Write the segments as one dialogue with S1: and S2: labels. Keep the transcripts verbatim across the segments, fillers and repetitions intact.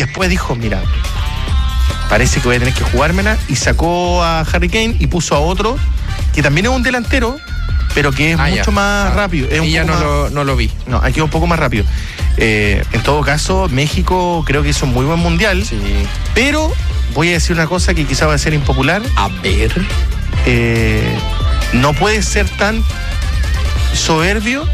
S1: después dijo, mira, parece que voy a tener que jugármela, y sacó a Harry Kane y puso a otro, que también es un delantero, pero que es ah, mucho ya. más ah, rápido. Es
S2: y
S1: un
S2: ya no,
S1: más,
S2: lo, no lo vi.
S1: No, aquí es un poco más rápido. Eh, en todo caso, México creo que hizo un muy buen mundial,
S2: sí.
S1: pero voy a decir una cosa que quizá va a ser impopular.
S2: A ver.
S1: Eh, no puede ser tan soberbio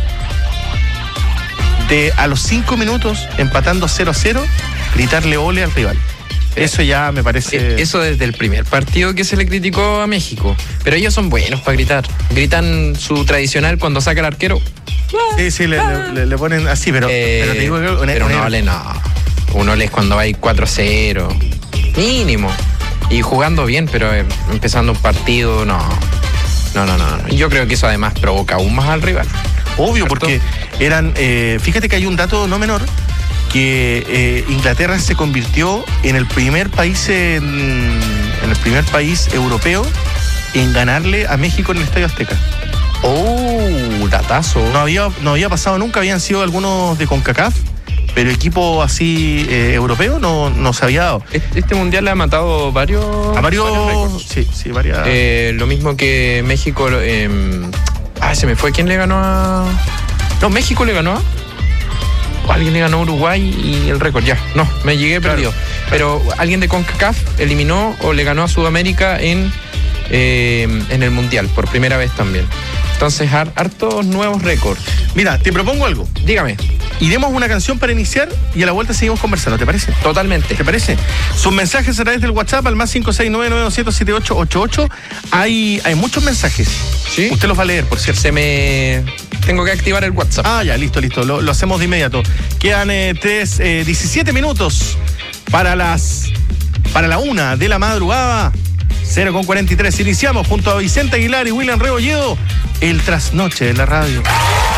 S1: de a los cinco minutos, empatando cero a cero, gritarle ole al rival. Eso ya me parece...
S2: Eso desde el primer partido que se le criticó a México. Pero ellos son buenos para gritar. Gritan su tradicional cuando saca el arquero.
S1: Sí, sí, le, le, le ponen así, pero,
S2: eh,
S1: pero te digo que...
S2: Un, pero un ole no. Un ole es cuando va cuatro a cero. Mínimo. Y jugando bien, pero eh, empezando un partido, no. No, no, no. Yo creo que eso además provoca aún más al rival.
S1: Obvio, ¿cierto? Porque eran... Eh, fíjate que hay un dato no menor, que eh, Inglaterra se convirtió en el primer país en, en el primer país europeo en ganarle a México en el Estadio Azteca.
S2: Oh, datazo.
S1: No había, no había pasado nunca, habían sido algunos de CONCACAF, pero equipo así eh, europeo no, no se había dado.
S2: Este, este mundial le ha matado varios...
S1: A varios...
S2: varios
S1: sí, sí, varias...
S2: Eh, lo mismo que México... Eh, ah, se me fue. ¿Quién le ganó a...? No, México le ganó a... Alguien le ganó a Uruguay y el récord, ya, no, me llegué perdido. Claro, claro. Pero alguien de CONCACAF eliminó o le ganó a Sudamérica en, eh, en el Mundial, por primera vez también. Entonces, hartos nuevos récords.
S1: Mira, te propongo algo.
S2: Dígame.
S1: Iremos una canción para iniciar y a la vuelta seguimos conversando, ¿te parece?
S2: Totalmente.
S1: ¿Te parece? Sus mensajes a través del WhatsApp al más cinco seis nueve nueve siete siete ocho ocho ocho. Hay, hay muchos mensajes.
S2: ¿Sí?
S1: Usted los va a leer, por cierto.
S2: Se me... Tengo que activar el WhatsApp.
S1: Ah, ya, listo, listo. Lo, lo hacemos de inmediato. Quedan eh, tres, eh, diecisiete minutos para las para la una de la madrugada. cero con cuarenta y tres. Iniciamos junto a Vicente Aguilar y William Rebolledo el trasnoche de la radio.